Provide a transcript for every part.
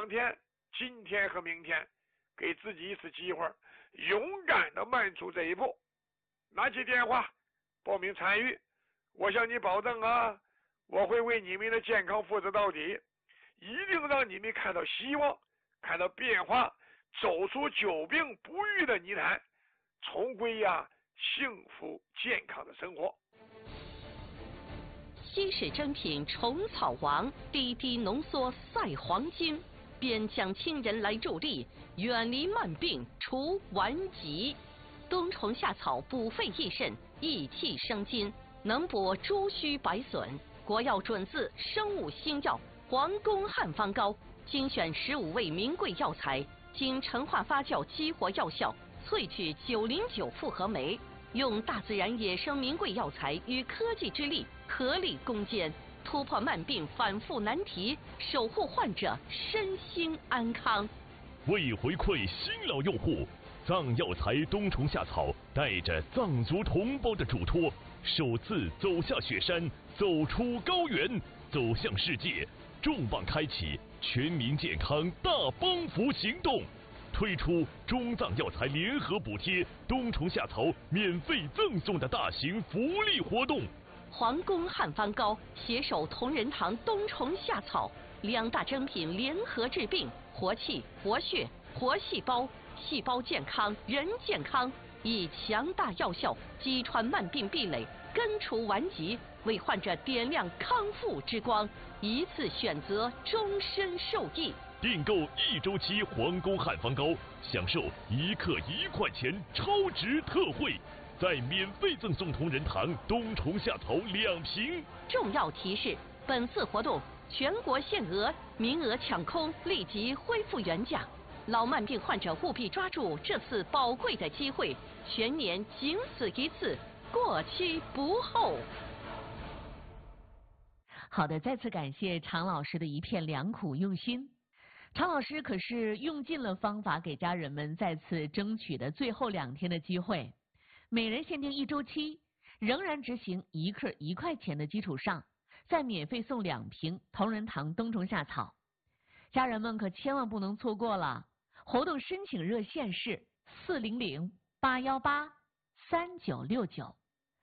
2天，今天和明天，给自己一次机会，勇敢的迈出这一步。拿起电话报名参与，我向你保证啊，我会为你们的健康负责到底，一定让你们看到希望，看到变化，走出久病不愈的泥潭，重归幸福健康的生活。 稀世珍品虫草王，滴滴浓缩赛黄金，边疆亲人来助力，远离慢病除顽疾。冬虫夏草补肺益肾，益气生津，能补诸虚百损。国药准字生物新药皇宫汉方膏，精选15味名贵药材，经陈化发酵激活药效，萃取909复合酶，用大自然野生名贵药材与科技之力合力攻坚，突破慢病反复难题，守护患者身心安康。 为回馈新老用户，藏药材冬虫夏草带着藏族同胞的嘱托，首次走下雪山，走出高原，走向世界，重磅开启全民健康大帮扶行动，推出中藏药材联合补贴冬虫夏草免费赠送的大型福利活动。 皇宫汉方膏携手同仁堂冬虫夏草2大珍品联合治病，活气、活血、活细胞，细胞健康，人健康，以强大药效击穿慢病壁垒，根除顽疾，为患者点亮康复之光，一次选择，终身受益。 订购1周期皇宫汉方膏，享受1克1块钱超值特惠，再免费赠送同仁堂冬虫夏草2瓶。 重要提示：本次活动全国限额，名额抢空，立即恢复原价。老慢病患者务必抓住这次宝贵的机会，全年仅此一次，过期不候。 好的，再次感谢常老师的一片良苦用心。常老师可是用尽了方法，给家人们再次争取的最后2天的机会。每人限定1周期，仍然执行1克1块钱的基础上，再免费送2瓶同仁堂冬虫夏草。家人们可千万不能错过了。活动申请热线是400-818-3969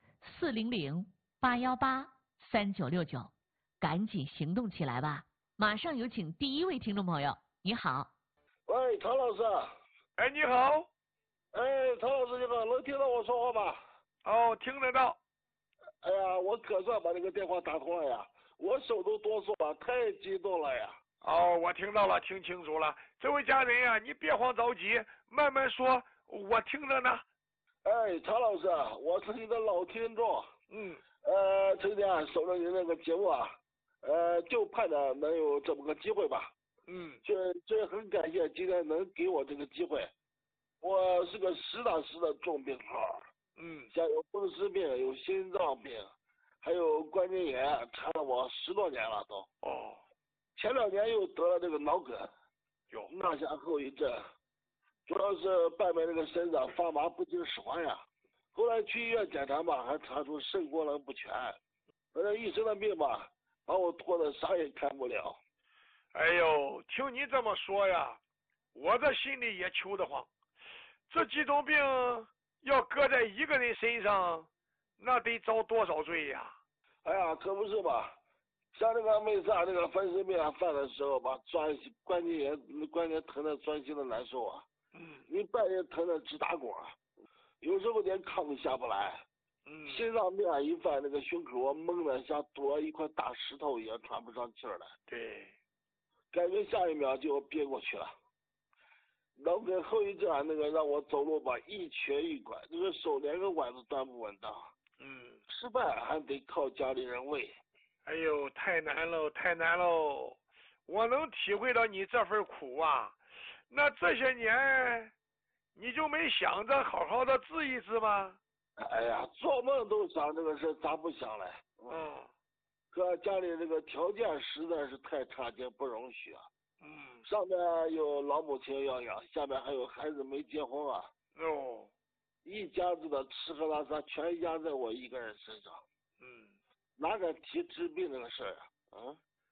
400-818-3969，赶紧行动起来吧！马上有请第1位听众朋友。你好， 喂，常老师。 哎，你好。 哎，常老师你好，能听到我说话吗？ 哦，听得到。 哎呀，我可算把这个电话打通了呀，我手都哆嗦了，太激动了呀。 哦，我听到了，听清楚了。这位家人呀，你别慌着急，慢慢说，我听着呢。 哎，常老师，我是你的老听众。曾经守着您那个节目就盼着能有这么个机会吧。这很感谢今天能给我这个机会。我是个实打实的重病号。像有风湿病，有心脏病，还有关节炎，缠了我10多年了都。前2年又得了这个脑梗，落下后遗症，主要是半边这个身子发麻不听使唤呀。后来去医院检查吧，还查出肾功能不全，反正一身的病吧，把我拖得啥也干不了。 哎呦，听你这么说呀，我这心里也求得慌。这几种病要搁在一个人身上，那得遭多少罪呀？ 哎呀，可不是吧？像这个每次这个风湿病犯的时候吧，关节疼得钻心的难受啊。你半夜疼得直打滚，有时候连炕都下不来。心脏病一犯，那个胸口闷得像堵了一块大石头一样，喘不上气来。 对， 感觉下一秒就要憋过去了。脑梗后遗症那个让我走路吧一瘸一拐，这个手连个碗都端不稳当。吃饭还得靠家里人喂。 哎呦，太难喽，太难喽！我能体会到你这份苦啊。那这些年你就没想着好好的治一治吗？ 哎呀，做梦都想这个事，咋不想嘞？可家里这个条件实在是太差劲，不容许啊。上面有老母亲要养，下面还有孩子没结婚啊。一家子的吃喝拉撒全压在我一个人身上。哪敢提治病这个事儿啊？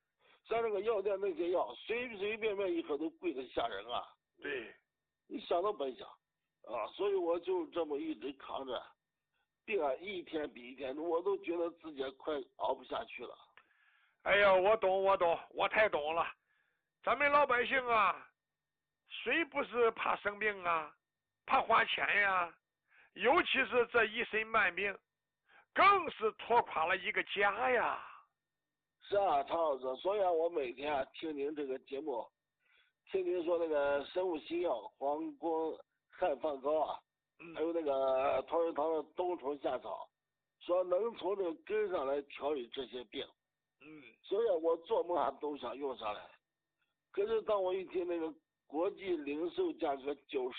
咱这个药店那些药，随随便便一盒都贵得吓人啊。 对， 你想都别想啊！所以我就这么一直扛着，病啊一天比一天，我都觉得自己快熬不下去了。 哎呀，我懂，我太懂了。咱们老百姓啊，谁不是怕生病啊，怕花钱呀？尤其是这一身慢病，更是拖垮了一个家呀。 是啊，常老师，所以啊，我每天听您这个节目，听您说那个生物新药黄光汉方膏啊，还有那个同仁堂的冬虫夏草，说能从这个根上来调理这些病。所以我做梦都想用上来。可是当我一听那个国际零售价格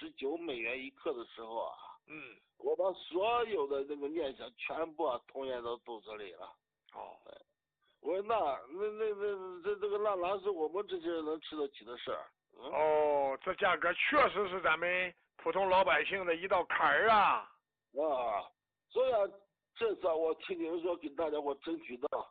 $99一克的时候啊，我把所有的那个念想全部投入到肚子里了。 哦， 我说这个哪是我们这些人能吃得起的事儿？ 哦，这价格确实是咱们普通老百姓的一道坎儿啊。 所以啊，这次我听您说给大家伙争取到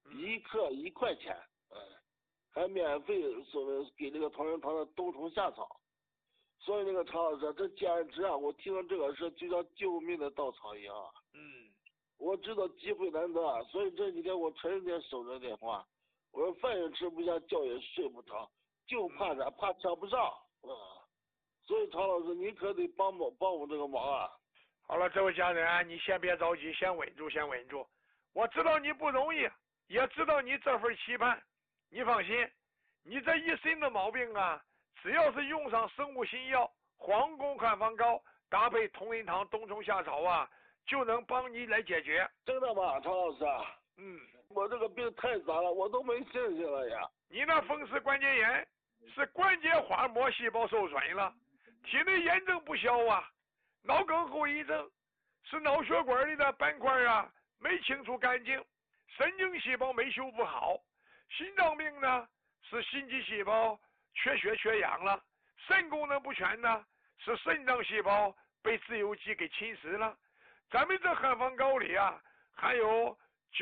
1克1块钱，还免费给那个同仁堂的冬虫夏草。所以那个常老师，这简直啊，我听到这个事就像救命的稻草一样。我知道机会难得啊，所以这几天我成天守着电话，我说饭也吃不下，觉也睡不着，就怕啥？怕抢不上。所以常老师，你可得帮我这个忙啊。 好了，这位家人，你先别着急，先稳住。我知道你不容易，也知道你这份期盼。你放心，你这一身的毛病啊，只要是用上生物新药黄宫汉方膏，搭配同仁堂冬虫夏草啊，就能帮你来解决。 真的吗，常老师？我这个病太杂了，我都没信心了呀。 你那风湿关节炎是关节滑膜细胞受损了，体内炎症不消啊。脑梗后遗症是脑血管里的斑块啊没清除干净，神经细胞没修复好。心脏病呢是心肌细胞缺血缺氧了，肾功能不全呢是肾脏细胞被自由基给侵蚀了。咱们这汉方膏里啊含有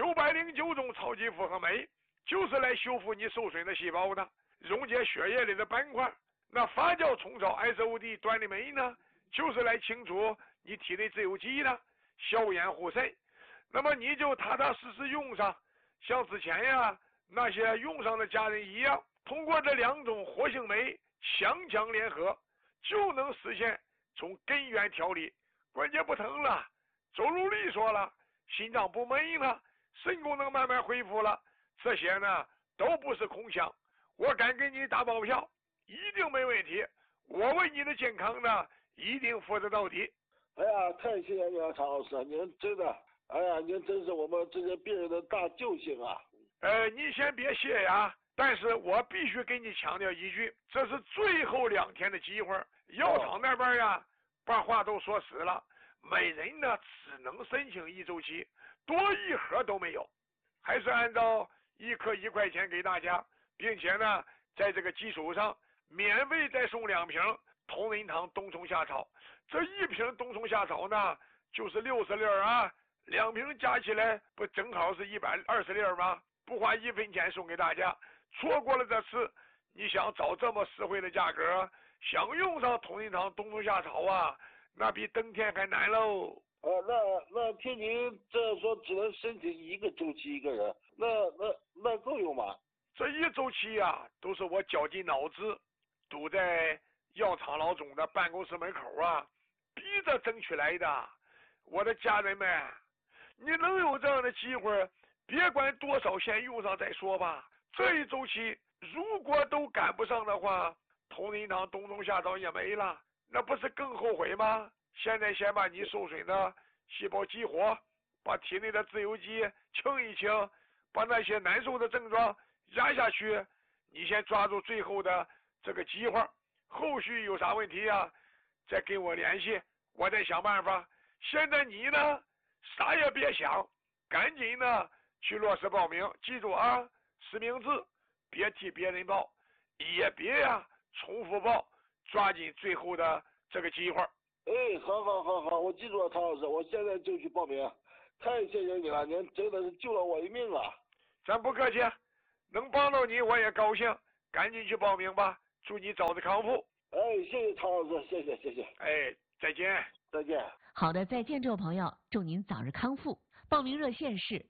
909种超级复合酶，就是来修复你受损的细胞的，溶解血液里的斑块。那发酵虫草 SOD 端粒酶呢，就是来清除你体内自由基的，消炎护肾。那么你就踏踏实实用上，像之前呀那些用上的家人一样，通过这2种活性酶强联合，就能实现从根源调理，关节不疼了，走路利索了，心脏不闷了，肾功能慢慢恢复了。这些呢都不是空想，我敢给你打包票，一定没问题。我为你的健康呢一定负责到底。 哎呀，太谢谢你了，常老师，您真的，哎呀，您真是我们这些病人的大救星啊。 你先别谢呀，但是我必须给你强调一句，这是最后2天的机会。药厂那边呀把话都说死了，每人呢只能申请1周期，多1盒都没有，还是按照1克1块钱给大家，并且呢在这个基础上免费再送2瓶同仁堂冬虫夏草。这1瓶冬虫夏草呢就是60粒啊，2瓶加起来不正好是120粒吗？不花1分钱送给大家。错过了这次，你想找这么实惠的价格，想用上同仁堂冬虫夏草啊，那比登天还难喽。 那听您这说，只能申请1个周期1个人，那够用吗？ 这1周期啊，都是我绞尽脑汁，堵在药厂老总的办公室门口啊，逼着争取来的。我的家人们，你能有这样的机会，别管多少先用上再说吧。这1周期如果都赶不上的话，同仁堂冬虫夏草也没了，那不是更后悔吗？现在先把你受损的细胞激活，把体内的自由基清一清，把那些难受的症状压下去。你先抓住最后的这个机会，后续有啥问题啊再跟我联系，我再想办法。现在你呢啥也别想，赶紧呢去落实报名，记住啊，实名制，别替别人报，也别重复报，抓紧最后的这个机会。 好，我记住了，常老师，我现在就去报名。太谢谢你了，您真的是救了我一命啊！ 咱不客气， 能帮到你我也高兴，赶紧去报名吧，祝你早日康复。 哎，谢谢常老师，谢谢。 哎，再见。 再见。 好的，再见，这位朋友，祝您早日康复。报名热线是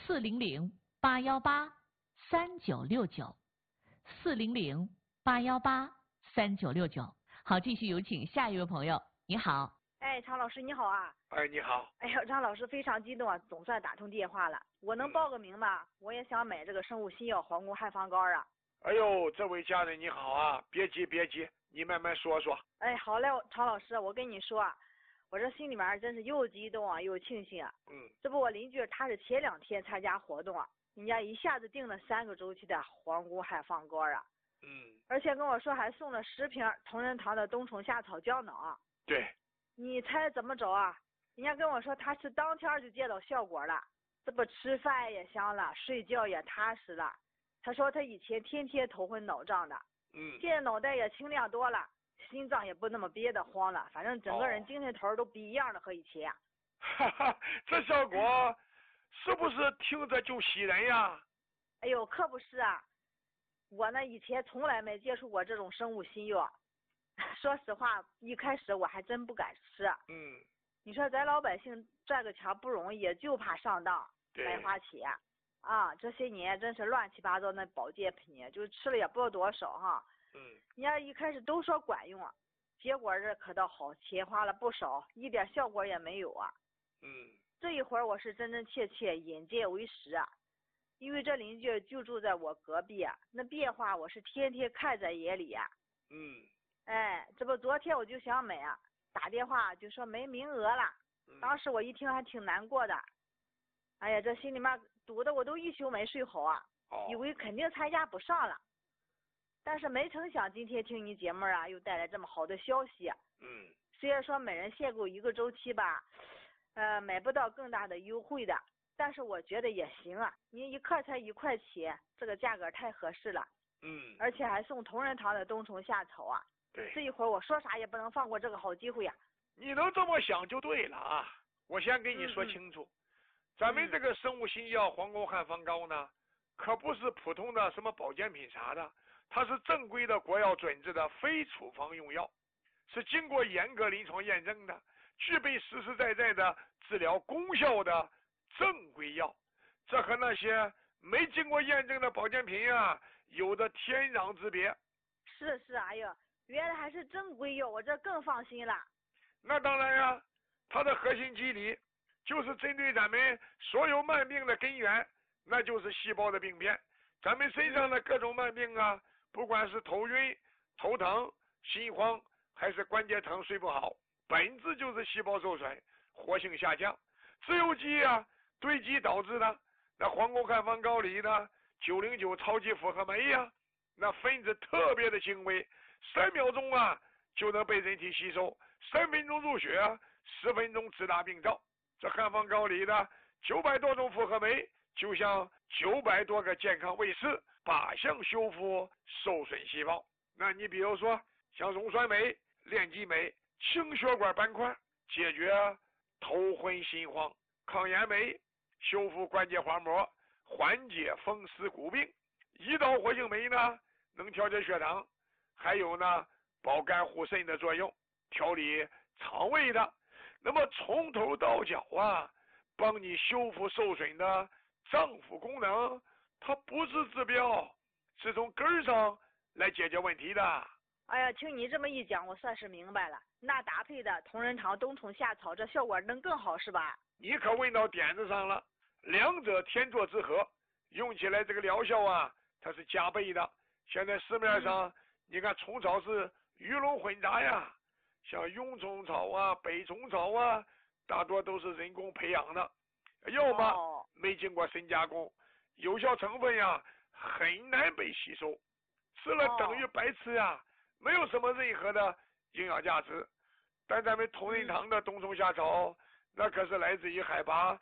400-818-3969，400-818-3969。好，继续有请下一位朋友。你好。 哎，常老师你好啊。 哎，你好。 哎呀，常老师非常激动啊，总算打通电话了。我能报个名吗？我也想买这个生物新药皇宫汉方膏啊。 哎呦，这位家人你好啊，别急，你慢慢说说。 哎，好嘞，常老师，我跟你说啊，我这心里面真是又激动啊，又庆幸啊。这不我邻居他是前2天参加活动啊，人家一下子订了3个周期的皇宫汉方膏啊。而且跟我说还送了10瓶同仁堂的冬虫夏草胶囊。 对。 你猜怎么着啊？人家跟我说他是当天就见到效果了，这不吃饭也香了，睡觉也踏实了。他说他以前天天头昏脑胀的，现在脑袋也清亮多了，心脏也不那么憋得慌了，反正整个人精神头都不一样了，和以前。 哈哈，这效果是不是听着就吸人呀？ 哎呦，可不是啊，我呢以前从来没接触过这种生物新药，说实话，一开始我还真不敢吃。你说咱老百姓赚个钱不容易，就怕上当白花钱啊！这些年真是乱七八糟那保健品，就吃了也不知道多少哈。人家一开始都说管用啊，结果这可倒好，钱花了不少，一点效果也没有啊。这一会儿我是真真切切眼见为实啊，因为这邻居就住在我隔壁啊，那变化我是天天看在眼里啊。哎，这不昨天我就想买啊，打电话就说没名额了，当时我一听还挺难过的。哎呀，这心里面堵得我都一宿没睡好啊，以为肯定参加不上了。但是没成想今天听你节目啊，又带来这么好的消息。虽然说每人限购1个周期吧，买不到更大的优惠的，但是我觉得也行啊，您一克才1块钱，这个价格太合适了。而且还送同仁堂的冬虫夏草啊。 对， 这一会儿我说啥也不能放过这个好机会呀。 你能这么想就对了啊！我先跟你说清楚，咱们这个生物新药皇宫汉方膏呢，可不是普通的什么保健品啥的，它是正规的国药准字的非处方用药，是经过严格临床验证的，具备实实在在的治疗功效的正规药。这和那些没经过验证的保健品啊，有着天壤之别。 是，哎呀，原来还是正规药，我这更放心了。 那当然呀，它的核心机理就是针对咱们所有慢病的根源，那就是细胞的病变。咱们身上的各种慢病啊，不管是头晕、头疼、心慌，还是关节疼、睡不好，本质就是细胞受损、活性下降、自由基啊堆积导致的。那皇宫汉方膏里的909超级复合酶呀，那分子特别的轻微，3秒钟啊就能被人体吸收，3分钟入血，10分钟直达病灶。这汉方膏里的900多种复合酶，就像900多个健康卫士，靶向修复受损细胞。那你比如说像溶酸酶、链基酶、清血管斑块，解决头昏心慌；抗炎酶修复关节滑膜，缓解风湿骨病；胰岛活性酶呢能调节血糖，还有呢保肝护肾的作用，调理肠胃的。那么从头到脚啊，帮你修复受损的脏腑功能，它不是治标，是从根儿上来解决问题的。 哎呀，听你这么一讲，我算是明白了。那搭配的同仁堂冬虫夏草，这效果能更好是吧？ 你可问到点子上了，两者天作之合，用起来这个疗效啊，它是加倍的。现在市面上，你看虫草是鱼龙混杂呀，像蛹虫草啊、北虫草啊，大多都是人工培养的，要么没经过深加工，有效成分呀很难被吸收，吃了等于白吃呀，没有什么任何的营养价值。但咱们同仁堂的冬虫夏草，那可是来自于海拔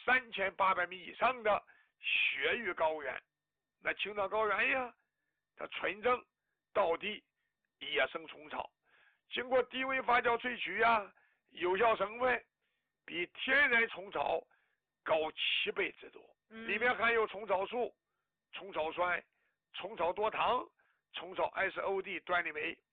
3800米以上的雪域高原，那青藏高原呀，它纯正道地野生虫草，经过低温发酵萃取呀，有效成分比天然虫草高7倍之多，里面含有虫草素、虫草酸、 葱烧多汤，葱烧 SOD 端的美。